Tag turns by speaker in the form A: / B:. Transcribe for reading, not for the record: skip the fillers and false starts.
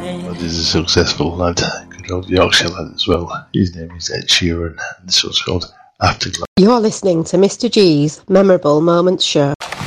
A: But he's a successful lad, good old Yorkshire lad as well. His name is Ed Sheeran, and this one's called Afterglow.
B: You're listening to Mr. G's Memorable Moments Show.